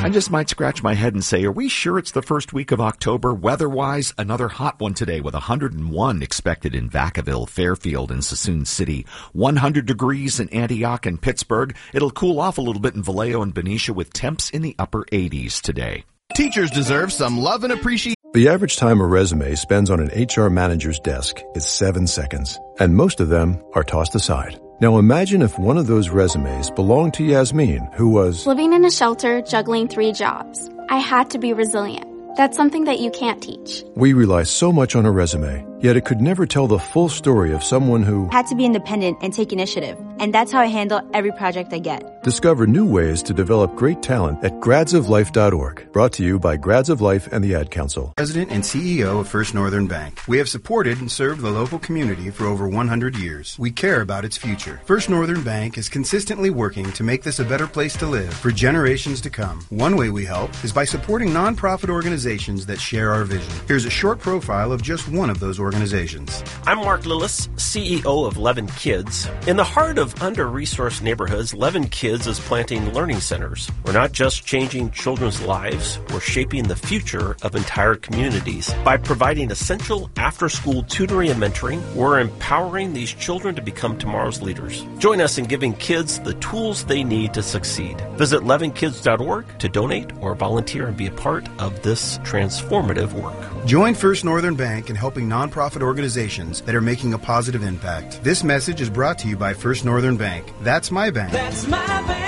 I just might scratch my head and say, are we sure it's the first week of October? Weather-wise, another hot one today with 101 expected in Vacaville, Fairfield, and Sassoon City. 100 degrees in Antioch and Pittsburgh. It'll cool off a little bit in Vallejo and Benicia with temps in the upper 80s today. Teachers deserve some love and appreciation. The average time a resume spends on an HR manager's desk is 7 seconds, and most of them are tossed aside. Now imagine if one of those resumes belonged to Yasmin, who was living in a shelter, juggling 3 jobs. I had to be resilient. That's something that you can't teach. We rely so much on a resume, yet it could never tell the full story of someone who had to be independent and take initiative. And that's how I handle every project I get. Discover new ways to develop great talent at gradsoflife.org. Brought to you by Grads of Life and the Ad Council. President and CEO of First Northern Bank. We have supported and served the local community for over 100 years. We care about its future. First Northern Bank is consistently working to make this a better place to live for generations to come. One way we help is by supporting nonprofit organizations that share our vision. Here's a short profile of just one of those organizations. I'm Mark Lillis, CEO of Levin Kids. In the heart of under-resourced neighborhoods, Levin Kids is planting learning centers. We're not just changing children's lives, we're shaping the future of entire communities. By providing essential after-school tutoring and mentoring, we're empowering these children to become tomorrow's leaders. Join us in giving kids the tools they need to succeed. Visit levinkids.org to donate or volunteer and be a part of this transformative work. Join First Northern Bank in helping nonprofit organizations that are making a positive impact. This message is brought to you by First Northern Bank. That's my bank. That's my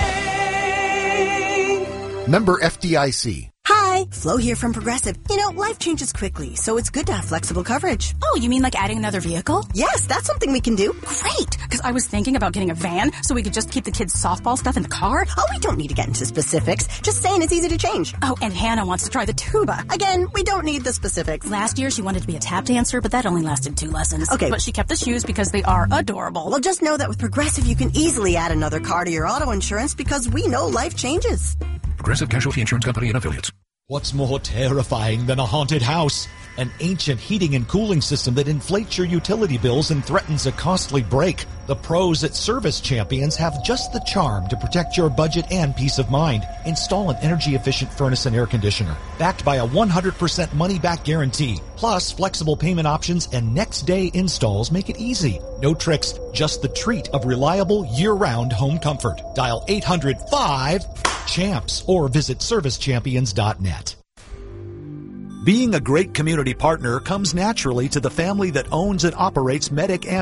bank. Member FDIC. Hi, Flo here from Progressive. You know, life changes quickly, so it's good to have flexible coverage. Oh, you mean like adding another vehicle? Yes, that's something we can do. Great, because I was thinking about getting a van so we could just keep the kids' softball stuff in the car. Oh, we don't need to get into specifics. Just saying it's easy to change. Oh, and Hannah wants to try the tuba. Again, we don't need the specifics. Last year, she wanted to be a tap dancer, but that only lasted 2 lessons. Okay. But she kept the shoes because they are adorable. Well, just know that with Progressive, you can easily add another car to your auto insurance because we know life changes. Progressive Casualty Insurance Company and Affiliates. What's more terrifying than a haunted house? An ancient heating and cooling system that inflates your utility bills and threatens a costly break. The pros at Service Champions have just the charm to protect your budget and peace of mind. Install an energy-efficient furnace and air conditioner, backed by a 100% money-back guarantee. Plus, flexible payment options and next-day installs make it easy. No tricks, just the treat of reliable, year-round home comfort. Dial 800-5-CHAMPS or visit servicechampions.net. Being a great community partner comes naturally to the family that owns and operates Medic